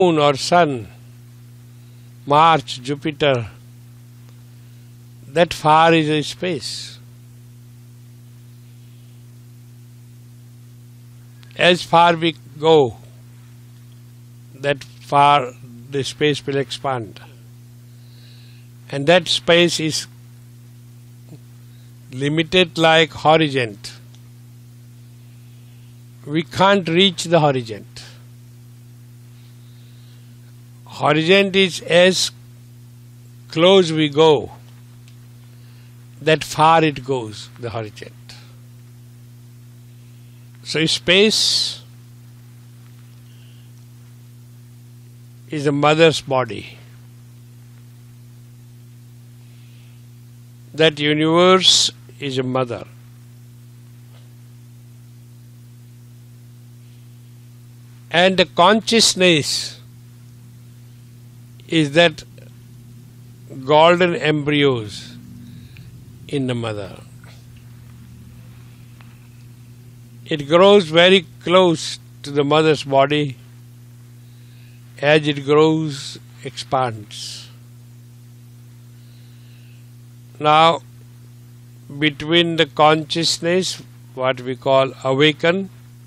moon or sun, Mars, Jupiter, that far is a space. As far we go, that far the space will expand. And that space is limited like horizon. We can't reach the horizon. Horizon is as close we go, that far it goes, the horizon. So space is a mother's body. That universe is a mother. And the consciousness is that golden embryos in the mother. It grows very close to the mother's body. As it grows, expands. Now, between the consciousness, what we call awaken,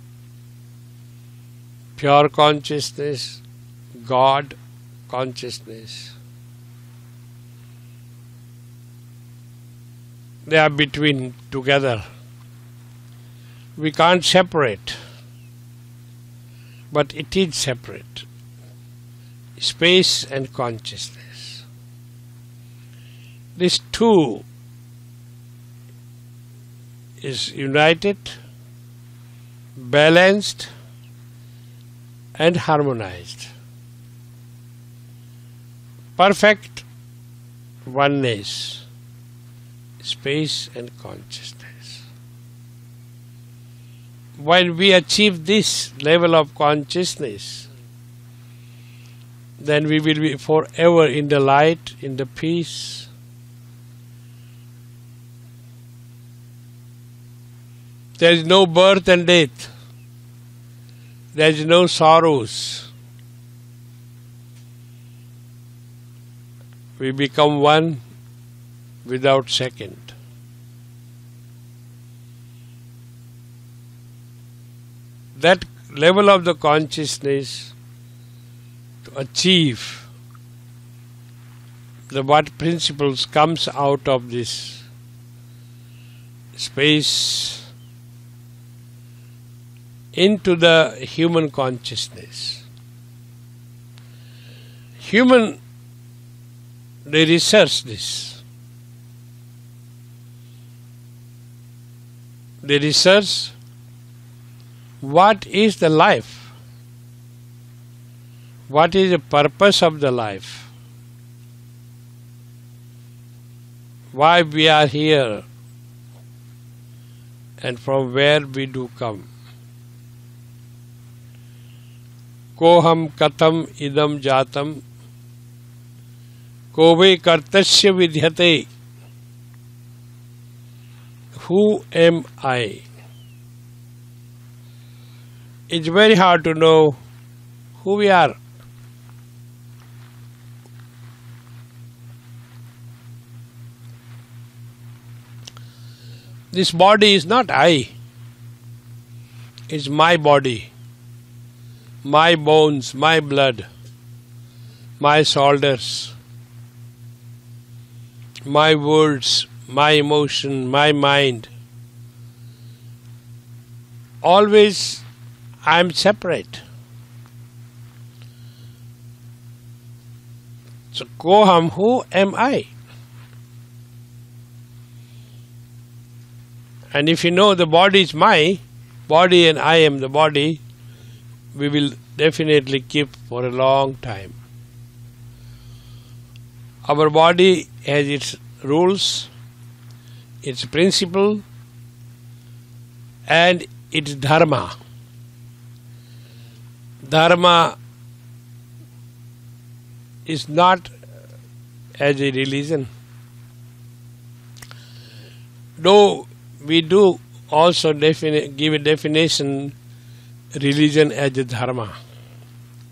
pure consciousness, God consciousness, they are between together. We can't separate, but it is separate. Space and consciousness. These two is united, balanced and harmonized. Perfect oneness, space and consciousness. When we achieve this level of consciousness, then we will be forever in the light, in the peace. There is no birth and death. There is no sorrows. We become one without second. That level of the consciousness to achieve the what principles comes out of this space into the human consciousness. Human, they research this. They research what is the life? What is the purpose of the life? Why we are here and from where we do come. Koham katham idam jatam kove kartasya vidhyate. Who am I? It's very hard to know who we are. This body is not I. It's my body, my bones, my blood, my shoulders, my words, my emotion, my mind. Always I am separate. So, Koham, who am I? And if you know the body is my body and I am the body, we will definitely keep for a long time. Our body has its rules, its principle, and its dharma. Dharma is not as a religion. Though we do also give a definition religion as a dharma.